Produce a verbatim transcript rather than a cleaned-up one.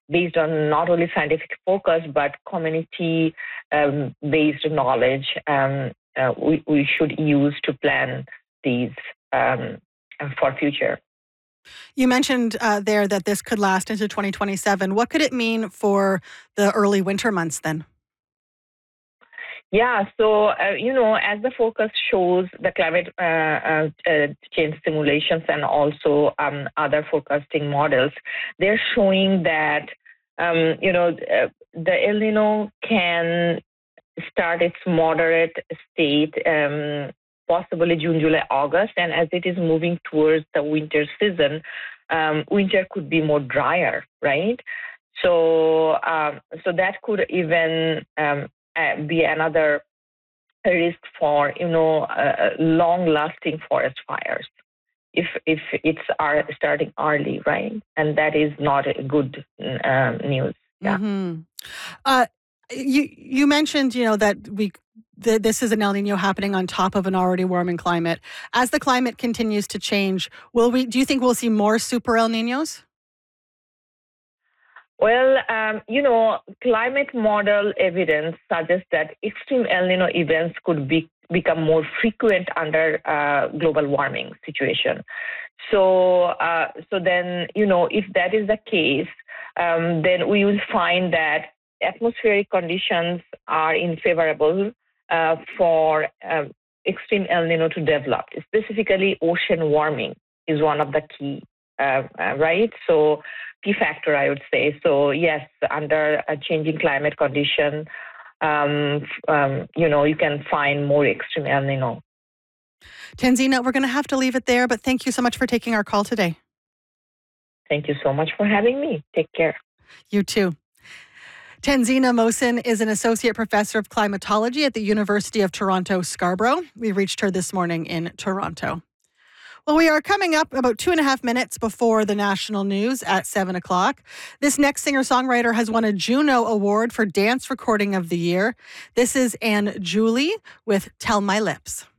based on not only scientific focus, but community um, based knowledge um, uh, we, we should use to plan these um, for future. You mentioned uh, there that this could last into twenty twenty-seven. What could it mean for the early winter months then? Yeah, so, uh, you know, as the focus shows the climate uh, uh, uh, change simulations and also um, other forecasting models, they're showing that, um, you know, uh, the El Nino can start its moderate state, um, possibly June, July, August, and as it is moving towards the winter season, um, winter could be more drier, right? So, um, so that could even um, uh, be another risk for, you know, uh, long-lasting forest fires if if it's are starting early, right? And that is not a good um, news. Yeah. Mm-hmm. Uh, you you mentioned, you know, that we th- this is an El Nino happening on top of an already warming climate. As the climate continues to change, will we? Do you think we'll see more super El Ninos? Well, um, you know, climate model evidence suggests that extreme El Nino events could be, become more frequent under uh, global warming situation. So, uh, so then, you know, if that is the case, um, then we will find that atmospheric conditions are unfavorable uh, for um, extreme El Nino to develop. Specifically, ocean warming is one of the key, uh, uh, right? So, key factor, I would say. So yes, under a changing climate condition, um, um, you know, you can find more extreme El Nino. Tanzina, we're going to have to leave it there, but thank you so much for taking our call today. Thank you so much for having me. Take care. You too. Tanzina Mohsen is an associate professor of climatology at the University of Toronto, Scarborough. We reached her this morning in Toronto. Well, we are coming up about two and a half minutes before the national news at seven o'clock. This next singer-songwriter has won a Juno Award for Dance Recording of the Year. This is Anne Julie with Tell My Lips.